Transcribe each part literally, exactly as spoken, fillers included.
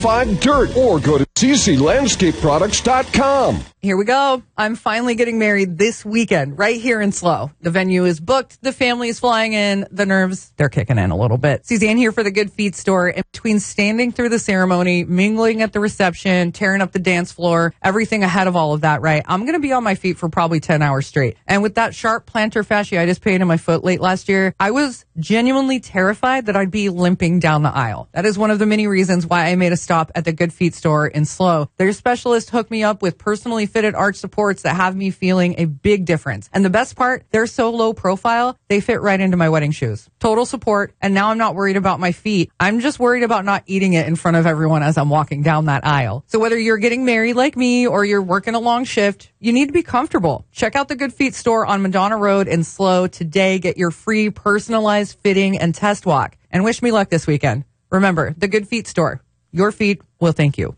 Find Dirt or go to c c landscape products dot com. Here we go. I'm finally getting married this weekend, right here in Slow. The venue is booked. The family is flying in. The nerves, they're kicking in a little bit. Suzanne here for the Good Feet store. In between standing through the ceremony, mingling at the reception, tearing up the dance floor, everything ahead of all of that, right? I'm going to be on my feet for probably ten hours straight. And with that sharp plantar fasciitis pain in my foot late last year, I was genuinely terrified that I'd be limping down the aisle. That is one of the many reasons why I made a stop at the Good Feet store in Slow. Their specialist hooked me up with personally fitted arch supports that have me feeling a big difference. And the best part, they're so low profile, they fit right into my wedding shoes. Total support. And now I'm not worried about my feet. I'm just worried about not eating it in front of everyone as I'm walking down that aisle. So whether you're getting married like me or you're working a long shift, you need to be comfortable. Check out the Good Feet store on Madonna Road in Slow today. Get your free personalized fitting and test walk. And wish me luck this weekend. Remember, the Good Feet store. Your feet will thank you.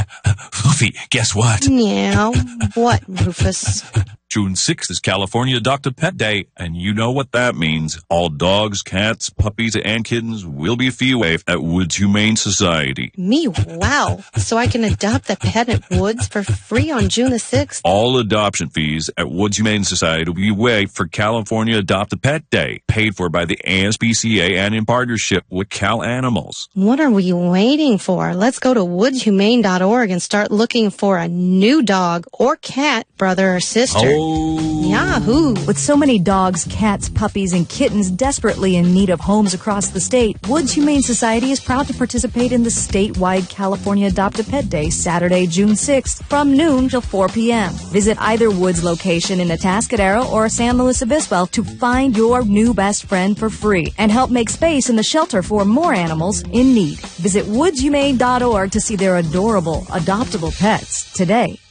Fluffy, guess what? Meow. What, Rufus? June sixth is California Adopt a Pet Day, and you know what that means. All dogs, cats, puppies, and kittens will be fee waived at Woods Humane Society. Me, wow. So I can adopt a pet at Woods for free on June the sixth? All adoption fees at Woods Humane Society will be waived for California Adopt a Pet Day, paid for by the A S P C A and in partnership with Cal Animals. What are we waiting for? Let's go to woods humane dot org and start looking for a new dog or cat, brother or sister. Oh. Yahoo! With so many dogs, cats, puppies, and kittens desperately in need of homes across the state, Woods Humane Society is proud to participate in the statewide California Adopt a Pet Day, Saturday, June sixth, from noon till four p.m. Visit either Woods location in Atascadero or San Luis Obispo to find your new best friend for free and help make space in the shelter for more animals in need. Visit woods humane dot org to see their adorable, adoptable pets today.